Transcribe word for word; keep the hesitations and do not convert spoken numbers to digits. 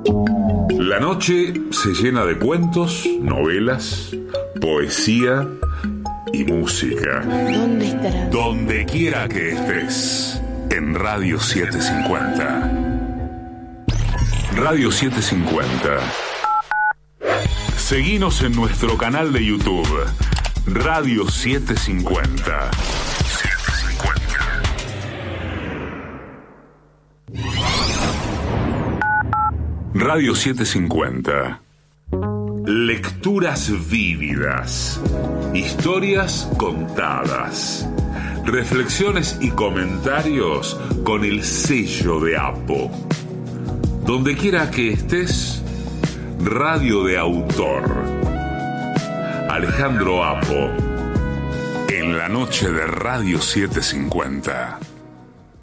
La noche se llena de cuentos, novelas, poesía y música. ¿Dónde estarás? Donde quiera que estés, en Radio setecientos cincuenta. Radio setecientos cincuenta. Seguinos en nuestro canal de YouTube, Radio setecientos cincuenta. Radio setecientos cincuenta. Lecturas vívidas, historias contadas, reflexiones y comentarios con el sello de Apo. Donde quiera que estés, radio de autor. Alejandro Apo, en la noche de Radio setecientos cincuenta.